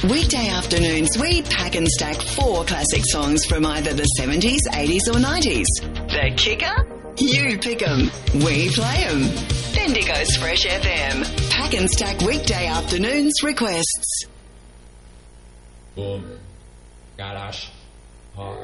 Weekday afternoons, we pack and stack 4 classic songs from either the 70s, 80s or 90s. The kicker? You pick 'em. We play 'em. Bendigo's Fresh FM. Pack and stack weekday afternoons requests. Boom. Garage.